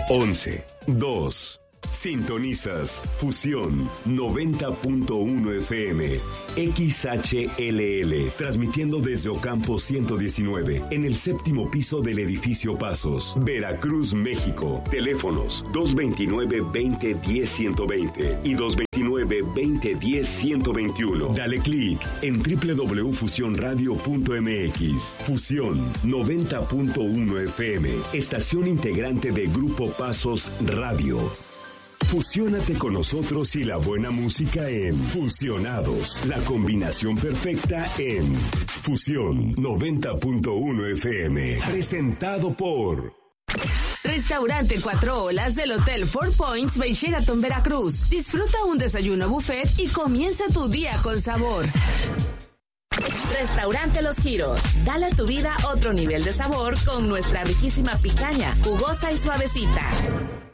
11, 2. Sintonizas Fusión 90.1 FM XHLL, transmitiendo desde Ocampo 119 en el séptimo piso del edificio Pasos, Veracruz, México. Teléfonos 229-2010-120 y 229-2010-121. Dale clic en www.fusionradio.mx. Fusión 90.1 FM, estación integrante de Grupo Pasos Radio. Fusiónate con nosotros y la buena música en Fusionados, la combinación perfecta en Fusión 90.1 FM, presentado por Restaurante Cuatro Olas del Hotel Four Points by Sheraton Veracruz. Disfruta un desayuno buffet y comienza tu día con sabor. Restaurante Los Giros. Dale a tu vida otro nivel de sabor con nuestra riquísima picaña, jugosa y suavecita.